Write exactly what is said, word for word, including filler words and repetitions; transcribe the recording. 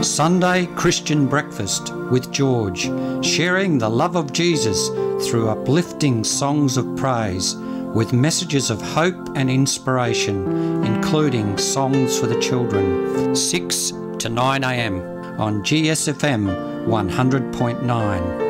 Sunday Christian Breakfast with George, sharing the love of Jesus through uplifting songs of praise with messages of hope and inspiration, including songs for the children, six to nine a m on G S F M one hundred point nine.